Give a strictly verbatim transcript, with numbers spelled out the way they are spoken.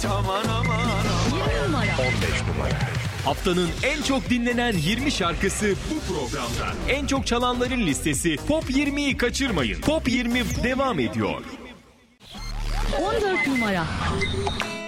Aman aman. yirmi numara. on beş numara. Haftanın en çok dinlenen yirmi şarkısı bu programda. En çok çalanların listesi Top yirmiyi kaçırmayın. Top yirmi devam ediyor. on dört numara.